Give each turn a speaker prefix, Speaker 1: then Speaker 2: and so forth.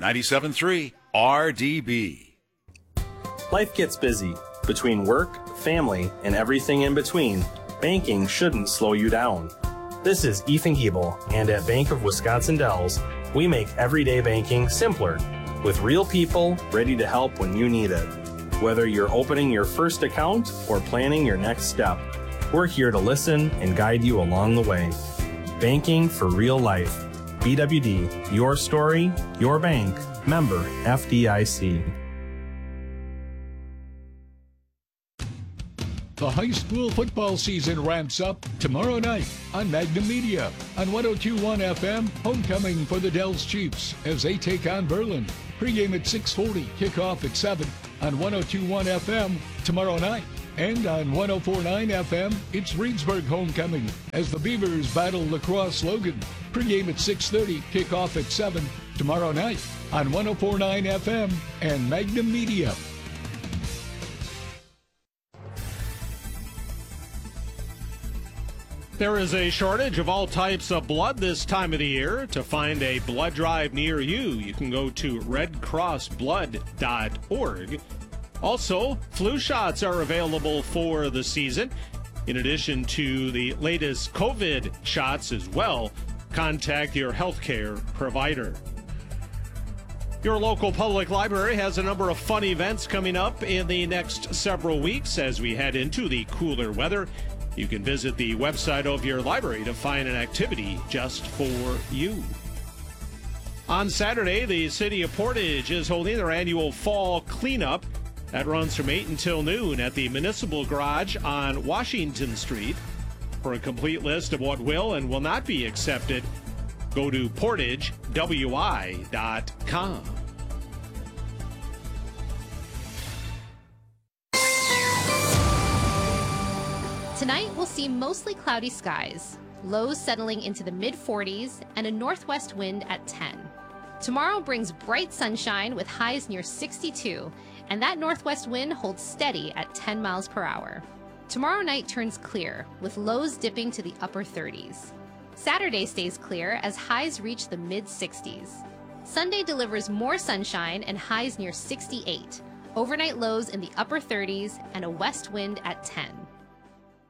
Speaker 1: 97.3 RDB.
Speaker 2: Life gets busy. Between work, family, and everything in between, banking shouldn't slow you down. This is Ethan Giebel, and at Bank of Wisconsin Dells, we make everyday banking simpler, with real people ready to help when you need it. Whether you're opening your first account or planning your next step, we're here to listen and guide you along the way. Banking for real life. BWD, your story, your bank, member FDIC.
Speaker 3: The high school football season ramps up tomorrow night on Magnum Media. On 102.1 FM, homecoming for the Dells Chiefs as they take on Berlin. Pregame at 6:40, kickoff at 7 on 102.1 FM tomorrow night. And on 104.9 FM, it's Reedsburg homecoming as the Beavers battle Lacrosse Logan. Pregame at 6:30, kickoff at 7 tomorrow night on 104.9 FM and Magnum Media.
Speaker 4: There is a shortage of all types of blood this time of the year. To find a blood drive near you, you can go to redcrossblood.org. Also, flu shots are available for the season. In addition to the latest COVID shots as well, contact your healthcare provider. Your local public library has a number of fun events coming up in the next several weeks as we head into the cooler weather. You can visit the website of your library to find an activity just for you. On Saturday, the city of Portage is holding their annual fall cleanup. That runs from 8 until noon at the Municipal Garage on Washington Street. For a complete list of what will and will not be accepted, go to portagewi.com.
Speaker 5: Tonight, we'll see mostly cloudy skies, lows settling into the mid-40s, and a northwest wind at 10. Tomorrow brings bright sunshine with highs near 62, and that northwest wind holds steady at 10 miles per hour. Tomorrow night turns clear, with lows dipping to the upper 30s. Saturday stays clear as highs reach the mid-60s. Sunday delivers more sunshine and highs near 68, overnight lows in the upper 30s, and a west wind at 10.